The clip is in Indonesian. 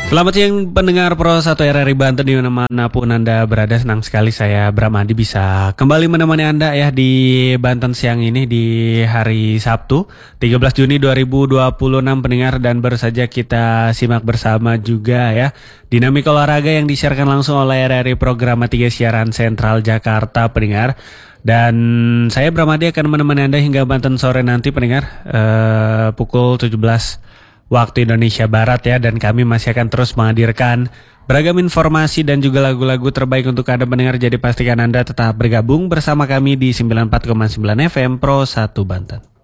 Selamat siang pendengar Pro 1 RRI Banten dimanapun Anda berada. Senang sekali saya Bram Adi bisa kembali menemani Anda ya di Banten siang ini di hari Sabtu 13 Juni 2026 pendengar. Dan baru saja kita simak bersama juga ya dinamika olahraga yang disiarkan langsung oleh RRI Program 3 Siaran Sentral Jakarta pendengar. Dan saya Bram Adi akan menemani Anda hingga Banten sore nanti pendengar pukul 17 waktu Indonesia Barat ya, dan kami masih akan terus menghadirkan beragam informasi dan juga lagu-lagu terbaik untuk Anda mendengar. Jadi pastikan Anda tetap bergabung bersama kami di 94,9 FM Pro 1 Banten.